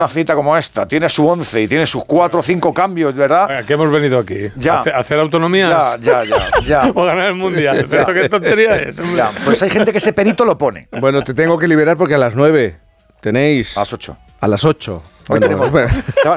una cita como esta, tiene su 11 y tiene sus 4 o 5 cambios, ¿verdad? ¿A qué hemos venido aquí? Ya. ¿Hacer autonomías? Ya. O ganar el mundial. ¿Pero esto qué tontería es? Ya, pues hay gente que ese perito lo pone. Bueno, te tengo que liberar porque a las 9 tenéis... A las 8. A las 8. Hoy Bueno, tenemos.